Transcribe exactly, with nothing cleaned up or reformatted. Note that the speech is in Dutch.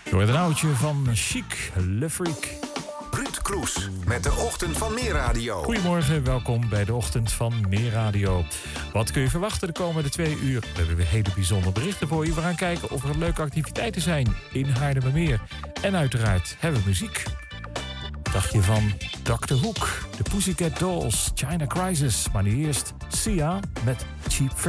Door het oudje van Chic, Le Freak. Ruud Kroes met de Ochtend van Meer Radio. Goedemorgen, welkom bij de Ochtend van Meer Radio. Wat kun je verwachten de komende twee uur? We hebben weer hele bijzondere berichten voor je. We gaan kijken of er leuke activiteiten zijn in Haarlemmermeer. En uiteraard hebben we muziek. Wat dacht je van dokter Hoek, de Pussycat Dolls, China Crisis. Maar nu eerst Sia met Cheap Thrills.